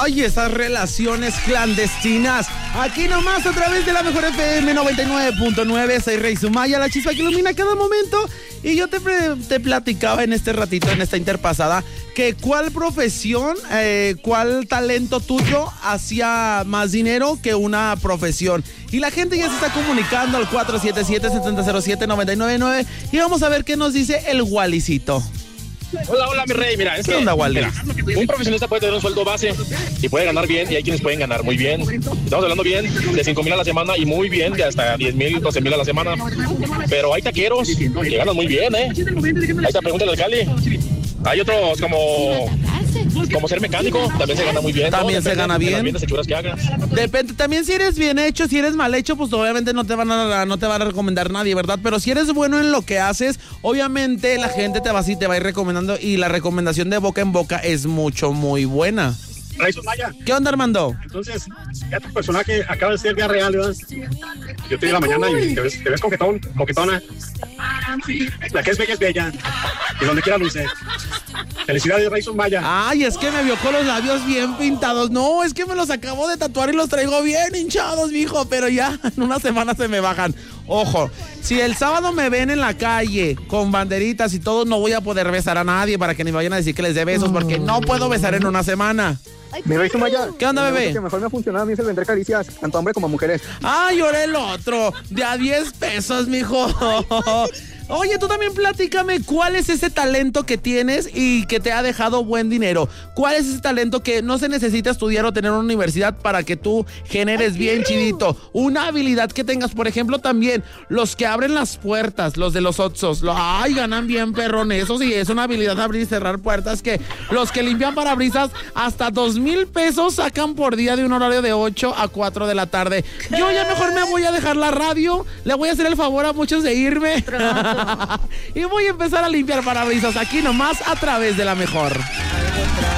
Ay, esas relaciones clandestinas. Aquí nomás a través de la mejor FM 99.9. Soy Rey Sumaya, la chispa que ilumina cada momento. Y yo te platicaba en este ratito, en esta interpasada, que cuál profesión, cuál talento tuyo hacía más dinero que una profesión. Y la gente ya se está comunicando al 477-707-999. Y vamos a ver qué nos dice el Wallycito. Hola, mi Rey. Mira, ¿Qué onda, Wally? Un profesionista puede tener un sueldo base y puede ganar bien, y hay quienes pueden ganar muy bien. Estamos hablando bien de 5,000 a la semana y muy bien de hasta 10,000, 12,000 a la semana. Pero hay taqueros que ganan muy bien, ¿eh? Ahí está, pregúntale al Cali. Hay otros como ser mecánico, también se gana muy bien. También se gana bien. De las hechuras que hagas. Depende, también si eres bien hecho, si eres mal hecho, pues obviamente no te van a recomendar nadie, ¿verdad? Pero si eres bueno en lo que haces, obviamente la gente te va a ir recomendando, y la recomendación de boca en boca es muy buena. Rey Sumaya. ¿Qué onda, Armando? Entonces, ya tu personaje acaba de ser vida real, ¿verdad? Yo te vi en la mañana y te ves coquetona. La que es bella. Y donde quiera luce. Felicidades, Rey Sumaya. Ay, es que me vio con los labios bien pintados. No, es que me los acabo de tatuar y los traigo bien hinchados, mijo. Pero ya en una semana se me bajan. Ojo, si el sábado me ven en la calle con banderitas y todo, no voy a poder besar a nadie para que ni vayan a decir que les dé besos, porque no puedo besar en una semana. Mi Rey Sumaya. ¿Qué onda, bebé? Lo que mejor me ha funcionado a mí es el vender caricias, tanto a hombre como a mujeres. Ay, ahora el otro, de a 10 pesos, mijo. Oye, tú también platícame, ¿cuál es ese talento que tienes y que te ha dejado buen dinero? ¿Cuál es ese talento que no se necesita estudiar o tener una universidad para que tú generes bien chidito? Una habilidad que tengas, por ejemplo, también los que abren las puertas, los de los Otsos. Ay, ganan bien, perrón. Eso sí, es una habilidad de abrir y cerrar puertas, que los que limpian parabrisas hasta 2,000 pesos sacan por día de un horario de 8 a 4 de la tarde. Yo ya mejor me voy a dejar la radio, le voy a hacer el favor a muchos de irme. Y voy a empezar a limpiar parabrisas aquí nomás a través de la mejor.